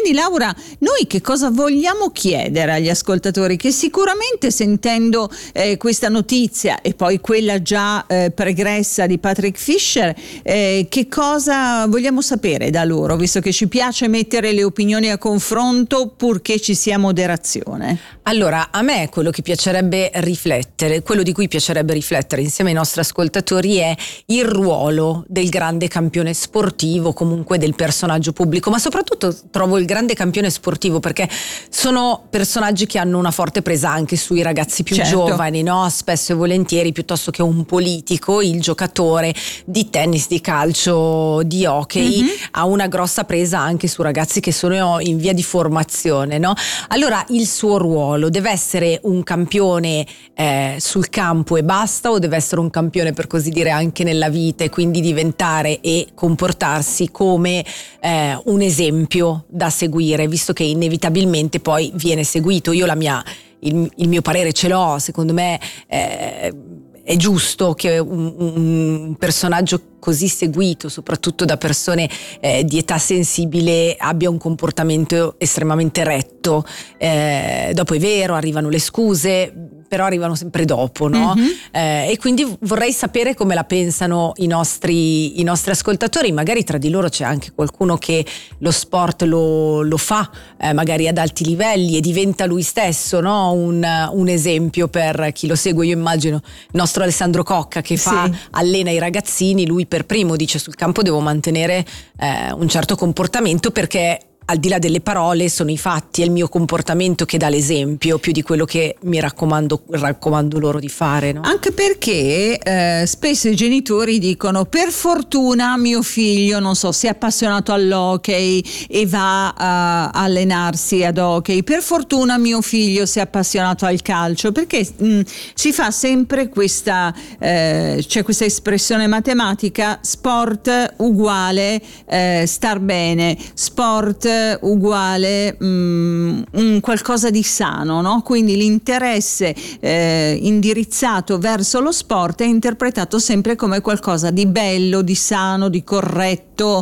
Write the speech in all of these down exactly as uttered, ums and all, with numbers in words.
quindi Laura, noi che cosa vogliamo chiedere agli ascoltatori che sicuramente sentendo eh, questa notizia e poi quella già eh, pregressa di Patrick Fischer, eh, che cosa vogliamo sapere da loro, visto che ci piace mettere le opinioni a confronto purché ci sia moderazione? Allora, a me quello che piacerebbe riflettere, quello di cui piacerebbe riflettere insieme ai nostri ascoltatori è il ruolo del grande campione sportivo, comunque del personaggio pubblico, ma soprattutto trovo il grande campione sportivo perché sono personaggi che hanno una forte presa anche sui ragazzi più certo. giovani, no? Spesso e volentieri, piuttosto che un politico, il giocatore di tennis, di calcio, di hockey mm-hmm. ha una grossa presa anche su ragazzi che sono in via di formazione, no? Allora il suo ruolo deve essere un campione eh, sul campo e basta, o deve essere un campione per così dire anche nella vita e quindi diventare e comportarsi come eh, un esempio da seguire, visto che inevitabilmente poi viene seguito. Io la mia il, il mio parere ce l'ho, secondo me eh, è giusto che un, un personaggio così seguito, soprattutto da persone eh, di età sensibile, abbia un comportamento estremamente retto. Eh, dopo è vero, arrivano le scuse, però arrivano sempre dopo, no? Mm-hmm. Eh, e quindi vorrei sapere come la pensano i nostri, i nostri ascoltatori. Magari tra di loro c'è anche qualcuno che lo sport lo, lo fa, eh, magari ad alti livelli, e diventa lui stesso, no? un, un esempio per chi lo segue. Io immagino il nostro Alessandro Cocca che fa, sì. allena i ragazzini, lui per primo dice: sul campo devo mantenere eh, un certo comportamento, perché al di là delle parole sono i fatti, è il mio comportamento che dà l'esempio più di quello che mi raccomando, raccomando loro di fare, no? Anche perché eh, spesso i genitori dicono: per fortuna mio figlio, non so, si è appassionato all'hockey e va a allenarsi ad hockey, per fortuna mio figlio si è appassionato al calcio, perché mh, si fa sempre questa eh, c'è questa espressione matematica: sport uguale eh, star bene, sport uguale um, un qualcosa di sano, no? Quindi l'interesse eh, indirizzato verso lo sport è interpretato sempre come qualcosa di bello, di sano, di corretto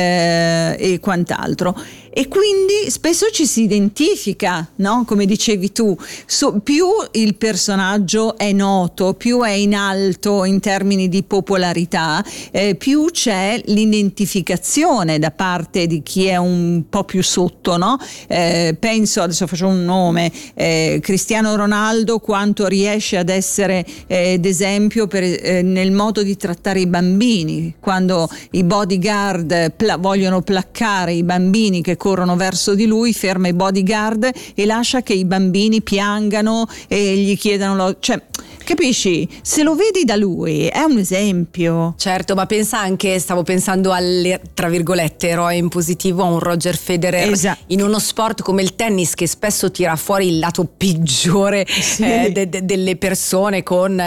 eh, e quant'altro. E quindi spesso ci si identifica, no? Come dicevi tu, so, più il personaggio è noto, più è in alto in termini di popolarità, eh, più c'è l'identificazione da parte di chi è un po' più sotto, no? Eh, penso, adesso faccio un nome, eh, Cristiano Ronaldo, quanto riesce ad essere eh, d'esempio per, eh, nel modo di trattare i bambini, quando i bodyguard pla- vogliono placcare i bambini che corrono verso di lui, ferma i bodyguard e lascia che i bambini piangano e gli chiedano lo, cioè, capisci? Se lo vedi da lui è un esempio. Certo, ma pensa anche, stavo pensando alle, tra virgolette, eroe in positivo, a un Roger Federer. Esatto. In uno sport come il tennis, che spesso tira fuori il lato peggiore sì. eh, de, de, delle persone, con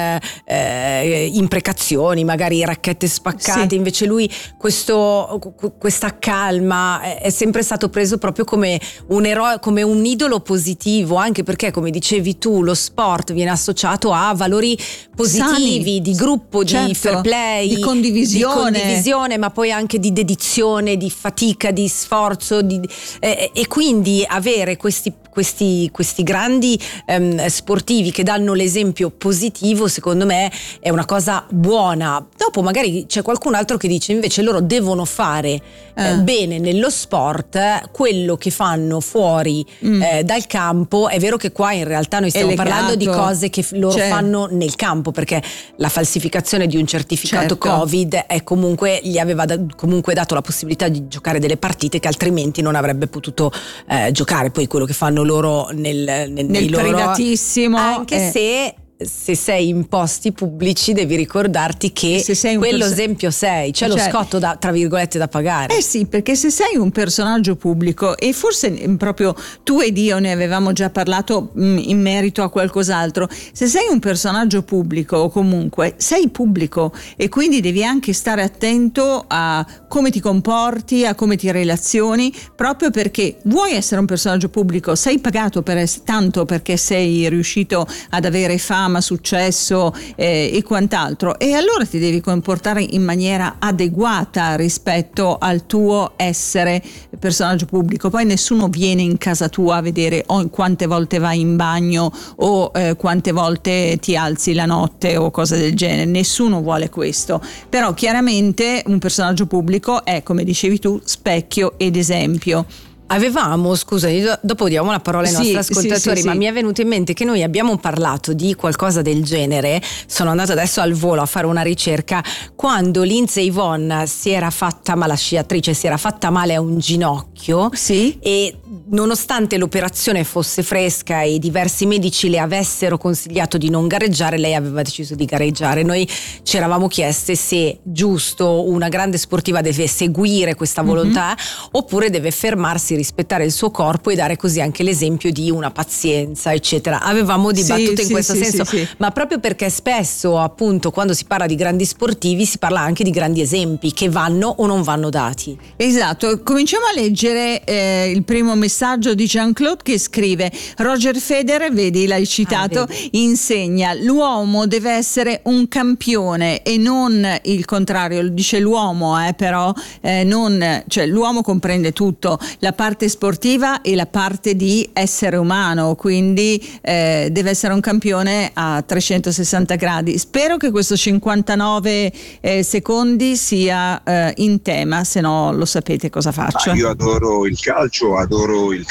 eh, imprecazioni, magari racchette spaccate, sì. invece lui questo, questa calma è sempre stato preso proprio come un eroe, come un idolo positivo, anche perché, come dicevi tu, lo sport viene associato a valori positivi, sani, di gruppo, certo, di fair play, di condivisione. di condivisione, ma poi anche di dedizione, di fatica, di sforzo, di, eh, e quindi avere questi questi, questi grandi ehm, sportivi che danno l'esempio positivo, secondo me è una cosa buona. Dopo magari c'è qualcun altro che dice invece loro devono fare eh. Eh, bene nello sport quello che fanno fuori mm. eh, dal campo. È vero che qua in realtà noi stiamo parlando di cose che loro cioè. fanno nel campo, perché la falsificazione di un certificato certo. Covid è comunque, gli aveva da, comunque dato la possibilità di giocare delle partite che altrimenti non avrebbe potuto eh, giocare. Poi quello che fanno loro nel, nel, nel nei loro, privatissimo, anche eh. se se sei in posti pubblici devi ricordarti che se sei quello perso- esempio sei, c'è cioè, lo scotto da, tra virgolette da pagare. Eh sì, perché se sei un personaggio pubblico, e forse proprio tu ed io ne avevamo già parlato mh, in merito a qualcos'altro, se sei un personaggio pubblico o comunque sei pubblico, e quindi devi anche stare attento a come ti comporti, a come ti relazioni, proprio perché vuoi essere un personaggio pubblico, sei pagato per es- tanto perché sei riuscito ad avere fama fama, successo eh, e quant'altro, e allora ti devi comportare in maniera adeguata rispetto al tuo essere personaggio pubblico. Poi nessuno viene in casa tua a vedere oh, quante volte vai in bagno o eh, quante volte ti alzi la notte o cose del genere, nessuno vuole questo, però chiaramente un personaggio pubblico è, come dicevi tu, specchio ed esempio. Avevamo, scusa, dopo diamo la parola ai sì, nostri ascoltatori, sì, sì, ma sì. mi è venuto in mente che noi abbiamo parlato di qualcosa del genere, sono andata adesso al volo a fare una ricerca, quando Lindsay Vonn si era fatta, ma la sciatrice si era fatta male a un ginocchio, sì. E nonostante l'operazione fosse fresca e diversi medici le avessero consigliato di non gareggiare, lei aveva deciso di gareggiare. Noi ci eravamo chieste se giusto una grande sportiva deve seguire questa volontà, mm-hmm. oppure deve fermarsi, rispettare il suo corpo e dare così anche l'esempio di una pazienza, eccetera. Avevamo dibattuto sì, in sì, questo sì, senso, sì, sì. ma proprio perché spesso, appunto, quando si parla di grandi sportivi si parla anche di grandi esempi che vanno o non vanno dati. Esatto, cominciamo a leggere eh, il primo messaggio di Jean-Claude che scrive: Roger Federer, vedi, l'hai citato, ah, vedi. insegna l'uomo deve essere un campione e non il contrario, dice l'uomo eh, però eh, non, cioè l'uomo comprende tutto, la parte sportiva e la parte di essere umano, quindi eh, deve essere un campione a trecentosessanta gradi. Spero che questo cinquantanove eh, secondi sia eh, in tema, se no lo sapete cosa faccio. Ah, io adoro il calcio, adoro il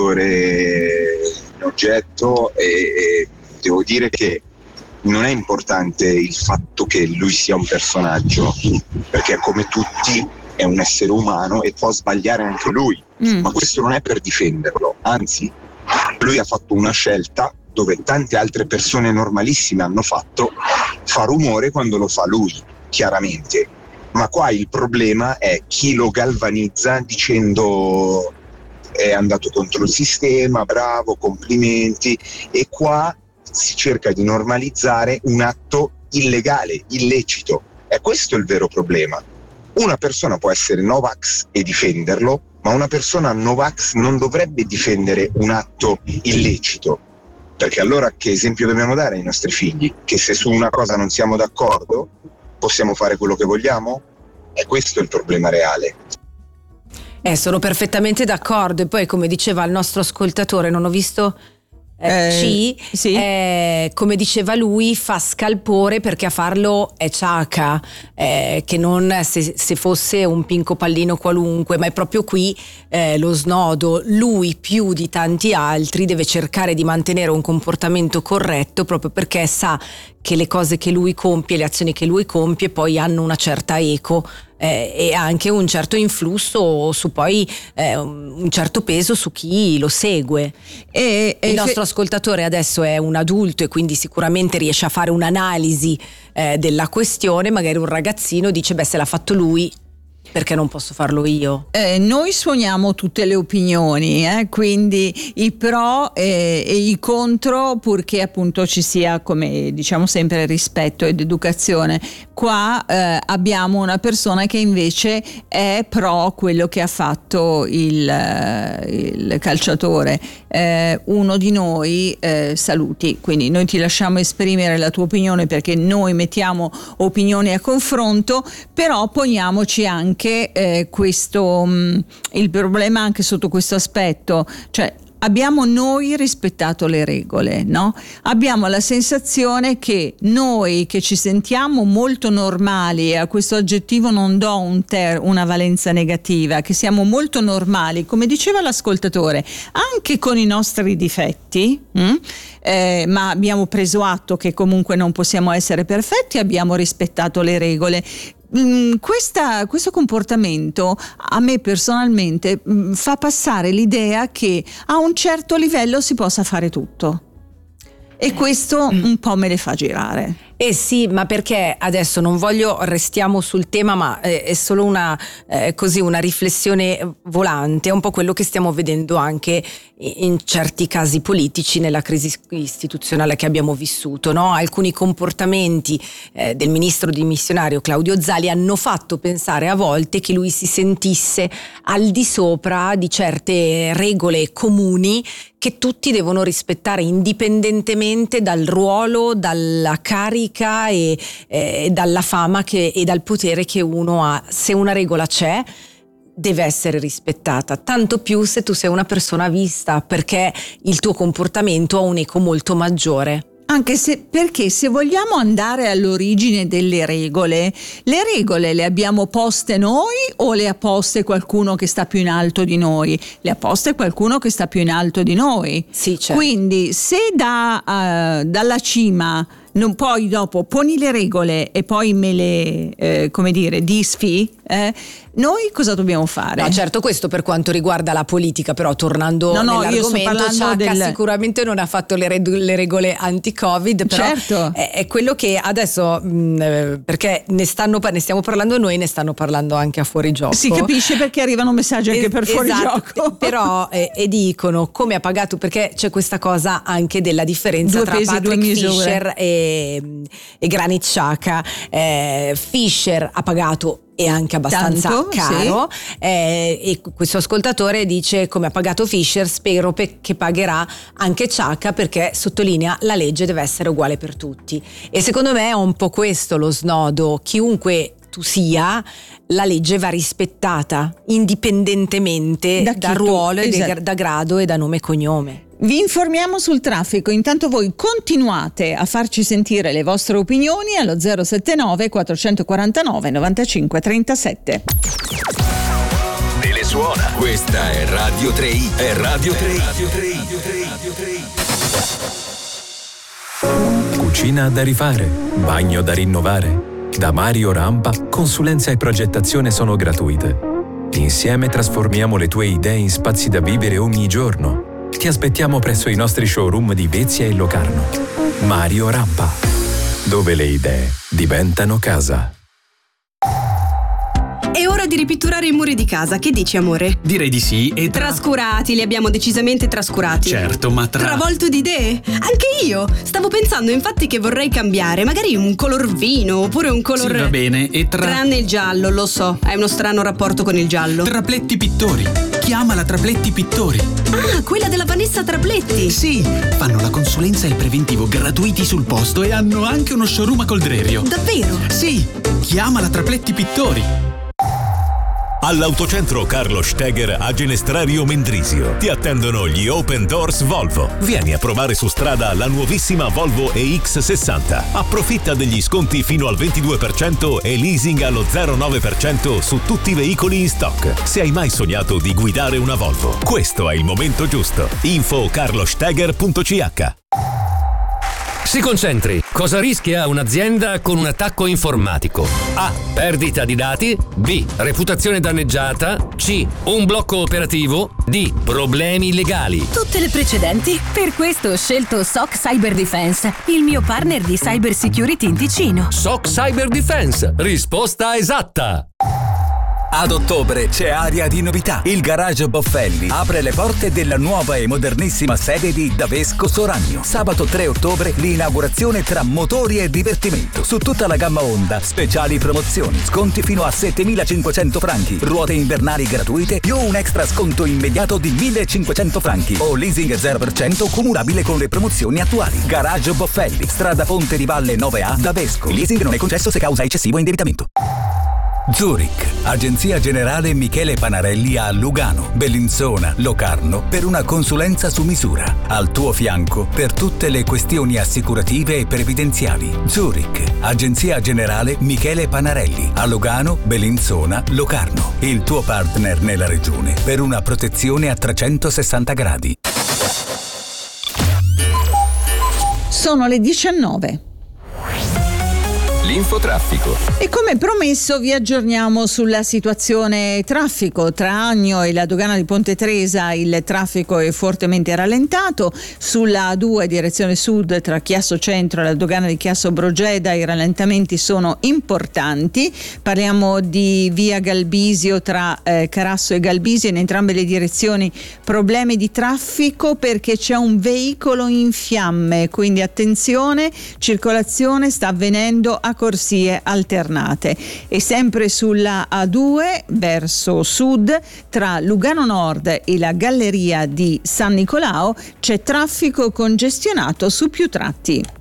calciatore in oggetto e, e devo dire che non è importante il fatto che lui sia un personaggio, perché come tutti è un essere umano e può sbagliare anche lui, mm. ma questo non è per difenderlo, anzi lui ha fatto una scelta dove tante altre persone normalissime hanno fatto, fa rumore quando lo fa lui, chiaramente, ma qua il problema è chi lo galvanizza dicendo è andato contro il sistema, bravo, complimenti, e qua si cerca di normalizzare un atto illegale, illecito. E questo è il vero problema. Una persona può essere Novax e difenderlo, ma una persona Novax non dovrebbe difendere un atto illecito, perché allora che esempio dobbiamo dare ai nostri figli? Che se su una cosa non siamo d'accordo possiamo fare quello che vogliamo? E questo è il problema reale. Eh, sono perfettamente d'accordo, e poi come diceva il nostro ascoltatore, non ho visto eh, eh, C, sì. eh, come diceva lui, fa scalpore perché a farlo è ciaca, eh, che non se, se fosse un pinco pallino qualunque, ma è proprio qui eh, lo snodo. Lui più di tanti altri deve cercare di mantenere un comportamento corretto proprio perché sa che le cose che lui compie, le azioni che lui compie poi hanno una certa eco eh, e anche un certo influsso su poi eh, un certo peso su chi lo segue. E, e il nostro fe- ascoltatore adesso è un adulto e quindi sicuramente riesce a fare un'analisi eh, della questione. Magari un ragazzino dice: beh, se l'ha fatto lui, perché non posso farlo io? Eh, noi suoniamo tutte le opinioni, eh, quindi i pro e, e i contro, purché appunto ci sia, come diciamo sempre, rispetto ed educazione. Qua eh, abbiamo una persona che invece è pro quello che ha fatto il, il calciatore. Eh, uno di noi eh, saluti, quindi noi ti lasciamo esprimere la tua opinione perché noi mettiamo opinioni a confronto, però poniamoci anche Che, eh, questo mh, il problema anche sotto questo aspetto, cioè abbiamo noi rispettato le regole, no? Abbiamo la sensazione che noi che ci sentiamo molto normali, e a questo aggettivo non do un ter- una valenza negativa, che siamo molto normali, come diceva l'ascoltatore, anche con i nostri difetti, mh? Eh, ma abbiamo preso atto che comunque non possiamo essere perfetti, abbiamo rispettato le regole. Questa, questo comportamento a me personalmente fa passare l'idea che a un certo livello si possa fare tutto, e questo un po' me le fa girare. Eh sì, ma perché adesso non voglio, restiamo sul tema, ma eh, è solo una eh, così una riflessione volante, è un po' quello che stiamo vedendo anche in certi casi politici nella crisi istituzionale che abbiamo vissuto, no? Alcuni comportamenti eh, del ministro dimissionario Claudio Zali hanno fatto pensare a volte che lui si sentisse al di sopra di certe regole comuni che tutti devono rispettare indipendentemente dal ruolo, dalla carica e, e dalla fama che, e dal potere che uno ha. Se una regola c'è, deve essere rispettata, tanto più se tu sei una persona vista, perché il tuo comportamento ha un eco molto maggiore. Anche se, perché se vogliamo andare all'origine delle regole, le regole le abbiamo poste noi o le ha poste qualcuno che sta più in alto di noi? Le ha poste qualcuno che sta più in alto di noi. Sì, certo. Quindi se da, uh, dalla cima non poi dopo poni le regole e poi me le, eh, come dire, disfi, eh, noi cosa dobbiamo fare? No, certo, questo per quanto riguarda la politica, però tornando no, no, nell'argomento, Ciacca del... sicuramente non ha fatto le, red- le regole anti-Covid, però certo. è, è quello che adesso, mh, perché ne, stanno, ne stiamo parlando noi, ne stanno parlando anche a fuori gioco. Si capisce perché arrivano messaggi anche es- per fuori esatto, gioco. Però, eh, e dicono come ha pagato, perché c'è questa cosa anche della differenza due tra pesi, Patrick due Fischer e, e Granit Xhaka. Eh, Fischer ha pagato e anche abbastanza tanto, caro, sì. eh, e questo ascoltatore dice come ha pagato Fischer, spero pe- che pagherà anche Xhaka, perché sottolinea la legge deve essere uguale per tutti, e secondo me è un po' questo lo snodo: chiunque tu sia, la legge va rispettata indipendentemente da, da ruolo, tu, esatto. e da grado e da nome e cognome. Vi informiamo sul traffico, intanto voi continuate a farci sentire le vostre opinioni allo zero sette nove quattroquarantanove novantacinque trentasette. Telesuona. Questa è Radio tre i, è Radio tre i. Radio tre i. Radio tre i. Cucina da rifare, bagno da rinnovare. Da Mario Rampa, consulenza e progettazione sono gratuite. Insieme trasformiamo le tue idee in spazi da vivere ogni giorno. Ti aspettiamo presso i nostri showroom di Vezia e Locarno. Mario Rampa, dove le idee diventano casa. È ora di ripitturare i muri di casa, che dici, amore? Direi di sì. E tra... Trascurati, li abbiamo decisamente trascurati. Certo, ma tra... Travolto di idee? Anche io! Stavo pensando infatti che vorrei cambiare, magari un color vino, oppure un color... Sì, va bene, e tra... Tranne il giallo, lo so, hai uno strano rapporto con il giallo. Trapletti Pittori. Chiamala Trapletti Pittori. Ah, quella della Vanessa Trapletti. Sì, fanno la consulenza e il preventivo gratuiti sul posto e hanno anche uno showroom a Coldrerio. Davvero? Sì, chiamala Trapletti Pittori. All'autocentro Carlo Steger a Genestrario Mendrisio ti attendono gli Open Doors Volvo. Vieni a provare su strada la nuovissima Volvo E X sessanta. Approfitta degli sconti fino al ventidue per cento e leasing allo zero virgola nove per cento su tutti i veicoli in stock. Se hai mai sognato di guidare una Volvo, questo è il momento giusto. Info carlosteger punto c h. Si concentri. Cosa rischia un'azienda con un attacco informatico? A. Perdita di dati. B. Reputazione danneggiata. C. Un blocco operativo. D. Problemi legali. Tutte le precedenti. Per questo ho scelto S O C Cyber Defense, il mio partner di cyber security in Ticino. S O C Cyber Defense. Risposta esatta. Ad ottobre c'è aria di novità. Il Garage Boffelli apre le porte della nuova e modernissima sede di Davesco Soragno. Sabato tre ottobre l'inaugurazione tra motori e divertimento. Su tutta la gamma Honda, speciali promozioni, sconti fino a settemilacinquecento franchi, ruote invernali gratuite più un extra sconto immediato di millecinquecento franchi o leasing zero per cento cumulabile con le promozioni attuali. Garage Boffelli, strada Ponte di Valle nove A, Davesco. Il leasing non è concesso se causa eccessivo indebitamento. Zurich, Agenzia Generale Michele Panarelli a Lugano, Bellinzona, Locarno per una consulenza su misura. Al tuo fianco per tutte le questioni assicurative e previdenziali. Zurich, Agenzia Generale Michele Panarelli a Lugano, Bellinzona, Locarno. Il tuo partner nella regione per una protezione a trecentosessanta gradi. Sono le diciannove. L'infotraffico. E come promesso vi aggiorniamo sulla situazione traffico. Tra Agno e la dogana di Ponte Tresa il traffico è fortemente rallentato. Sulla A due direzione sud tra Chiasso Centro e la dogana di Chiasso Brogeda i rallentamenti sono importanti. Parliamo di via Galbisio tra eh, Carasso e Galbisio, in entrambe le direzioni problemi di traffico perché c'è un veicolo in fiamme, quindi attenzione, circolazione sta avvenendo a corsie alternate. E sempre sulla A due verso sud tra Lugano Nord e la galleria di San Nicolao c'è traffico congestionato su più tratti.